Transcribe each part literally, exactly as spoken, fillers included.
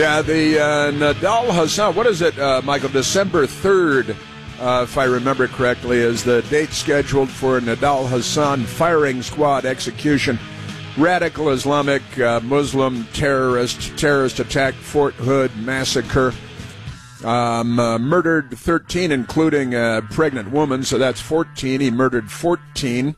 Yeah, the uh, Nadal Hassan, what is it, uh, Michael? December third, uh, if I remember correctly, is the date scheduled for Nadal Hassan firing squad execution. Radical Islamic uh, Muslim terrorist, terrorist attack, Fort Hood massacre. Um, uh, murdered thirteen, including a pregnant woman, so that's fourteen. He murdered fourteen.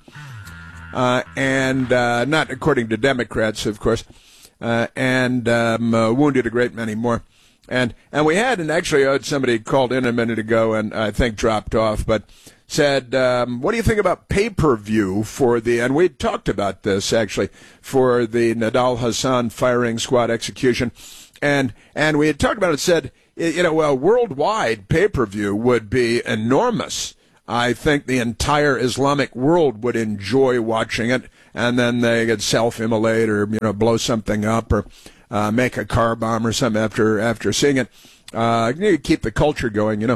Uh, and uh, not according to Democrats, of course. Uh, and um, uh, wounded a great many more. And and we had, and actually uh, somebody called in a minute ago and I think dropped off, but said, um, what do you think about pay-per-view for the, and we talked about this actually, for the Nadal Hassan firing squad execution. And and we had talked about it, said, you know, well, worldwide pay-per-view would be enormous. I think the entire Islamic world would enjoy watching it, and then they could self-immolate or, you know, blow something up or uh, make a car bomb or something after after seeing it. Uh, you keep the culture going, you know.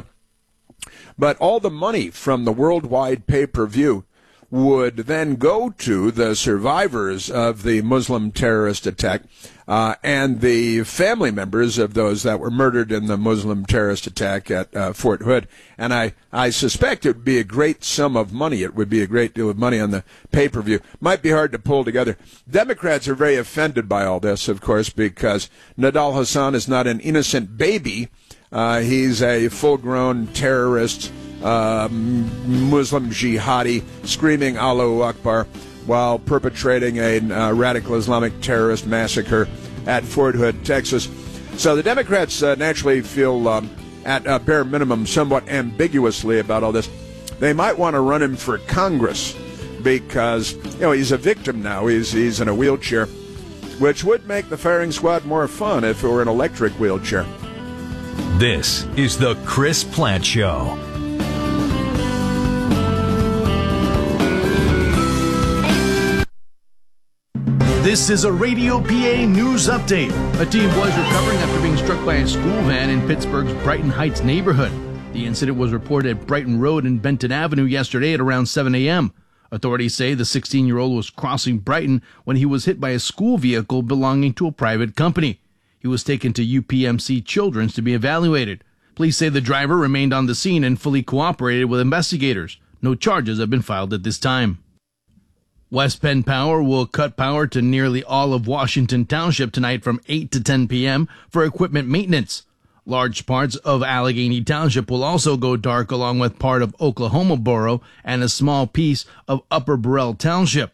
But all the money from the worldwide pay-per-view would then go to the survivors of the Muslim terrorist attack uh, and the family members of those that were murdered in the Muslim terrorist attack at uh, Fort Hood. And I, I suspect it would be a great sum of money. It would be a great deal of money on the pay-per-view. Might be hard to pull together. Democrats are very offended by all this, of course, because Nadal Hassan is not an innocent baby. Uh, he's a full-grown terrorist, uh, Muslim jihadi, screaming Allahu Akbar while perpetrating a uh, radical Islamic terrorist massacre at Fort Hood, Texas. So the Democrats uh, naturally feel, um, at a bare minimum, somewhat ambiguously about all this. They might want to run him for Congress because, you know, he's a victim now. He's, he's in a wheelchair, which would make the firing squad more fun if it were an electric wheelchair. This is the Chris Plante Show. This is a Radio P A news update. A teen boy is recovering after being struck by a school van in Pittsburgh's Brighton Heights neighborhood. The incident was reported at Brighton Road and Benton Avenue yesterday at around seven a.m. Authorities say the sixteen-year-old was crossing Brighton when he was hit by a school vehicle belonging to a private company. He was taken to U P M C Children's to be evaluated. Police say the driver remained on the scene and fully cooperated with investigators. No charges have been filed at this time. West Penn Power will cut power to nearly all of Washington Township tonight from eight to ten p.m. for equipment maintenance. Large parts of Allegheny Township will also go dark, along with part of Oklahoma Borough and a small piece of Upper Burrell Township.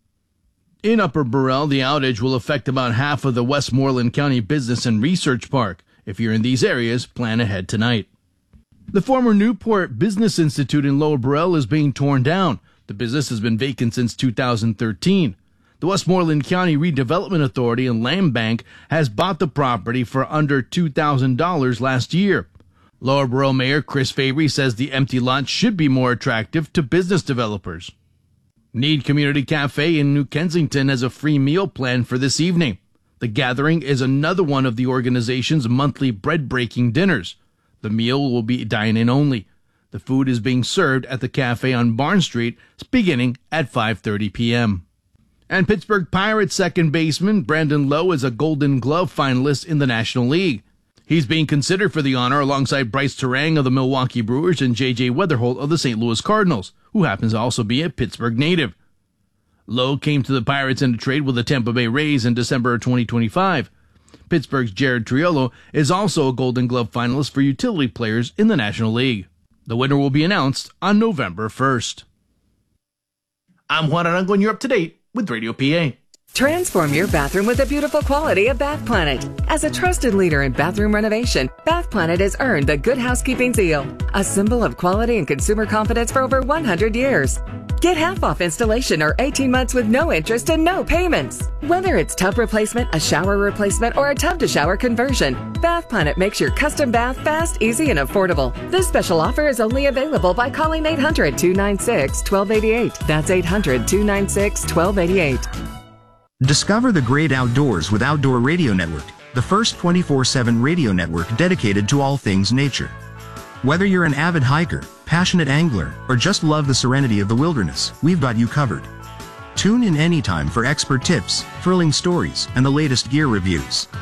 In Upper Burrell, the outage will affect about half of the Westmoreland County Business and Research Park. If you're in these areas, plan ahead tonight. The former Newport Business Institute in Lower Burrell is being torn down. The business has been vacant since two thousand thirteen. The Westmoreland County Redevelopment Authority and Land Bank has bought the property for under two thousand dollars last year. Lower Burrell Mayor Chris Fabry says the empty lot should be more attractive to business developers. Need Community Cafe in New Kensington has a free meal plan for this evening. The gathering is another one of the organization's monthly bread-breaking dinners. The meal will be dine-in only. The food is being served at the cafe on Barn Street, beginning at five thirty p.m. And Pittsburgh Pirates second baseman Brandon Lowe is a Golden Glove finalist in the National League. He's being considered for the honor alongside Bryce Terang of the Milwaukee Brewers and J J Weatherholt of the Saint Louis Cardinals, who happens to also be a Pittsburgh native. Lowe came to the Pirates in a trade with the Tampa Bay Rays in December of twenty twenty-five. Pittsburgh's Jared Triolo is also a Golden Glove finalist for utility players in the National League. The winner will be announced on November first. I'm Juan Arango, and you're up to date with Radio P A. Transform your bathroom with the beautiful quality of Bath Planet. As a trusted leader in bathroom renovation, Bath Planet has earned the Good Housekeeping seal, a symbol of quality and consumer confidence for over one hundred years. Get half off installation or eighteen months with no interest and no payments. Whether it's tub replacement, a shower replacement, or a tub-to-shower conversion, Bath Planet makes your custom bath fast, easy, and affordable. This special offer is only available by calling eight hundred, two nine six, one two eight eight. That's eight hundred, two nine six, one two eight eight. Discover the great outdoors with Outdoor Radio Network, the first twenty-four seven radio network dedicated to all things nature. Whether you're an avid hiker, passionate angler, or just love the serenity of the wilderness, we've got you covered. Tune in anytime for expert tips, thrilling stories, and the latest gear reviews.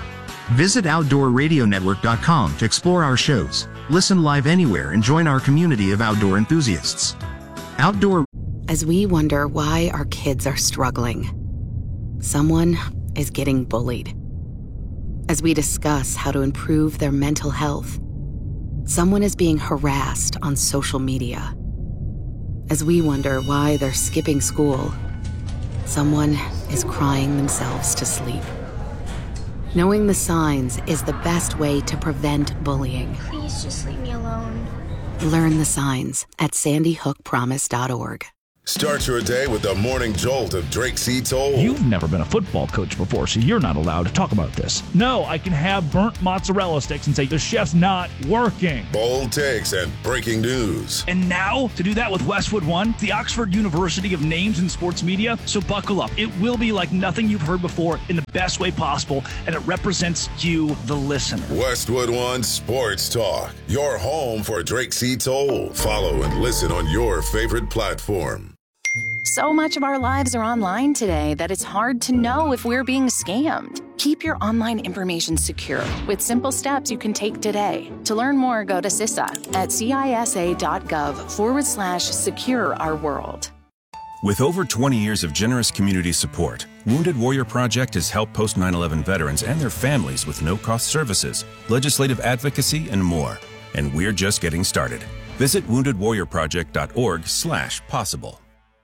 Visit outdoor radio network dot com to explore our shows, listen live anywhere, and join our community of outdoor enthusiasts. Outdoor. As we wonder why our kids are struggling, someone is getting bullied. As we discuss how to improve their mental health, someone is being harassed on social media. As we wonder why they're skipping school, someone is crying themselves to sleep. Knowing the signs is the best way to prevent bullying. Please just leave me alone. Learn the signs at sandy hook promise dot org. Start your day with the morning jolt of Drake C. Toll. You've never been a football coach before, so you're not allowed to talk about this. No, I can have burnt mozzarella sticks and say, the chef's not working. Bold takes and breaking news. And now, to do that with Westwood One, the Oxford University of names in sports media, so buckle up. It will be like nothing you've heard before in the best way possible, and it represents you, the listener. Westwood One Sports Talk, your home for Drake C. Toll. Follow and listen on your favorite platform. So much of our lives are online today that it's hard to know if we're being scammed. Keep your online information secure with simple steps you can take today. To learn more, go to CISA at cisa.gov forward slash secure our world. With over twenty years of generous community support, Wounded Warrior Project has helped post nine eleven veterans and their families with no-cost services, legislative advocacy, and more. And we're just getting started. Visit wounded warrior project dot org slash possible.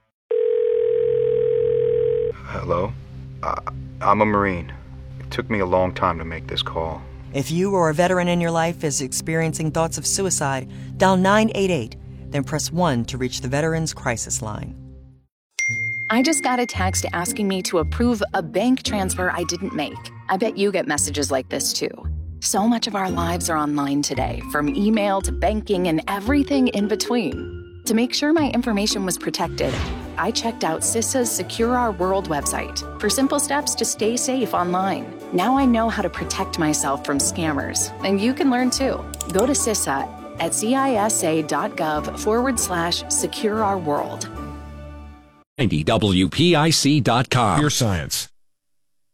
Hello? Uh, I'm a Marine. It took me a long time to make this call. If you or a veteran in your life is experiencing thoughts of suicide, dial nine eight eight, then press one to reach the Veterans Crisis Line. I just got a text asking me to approve a bank transfer I didn't make. I bet you get messages like this too. So much of our lives are online today, from email to banking and everything in between. To make sure my information was protected, I checked out CISA's Secure Our World website for simple steps to stay safe online. Now I know how to protect myself from scammers, and you can learn too. Go to CISA at cisa.gov forward slash secure our world. ninety W P I C dot com. Your science.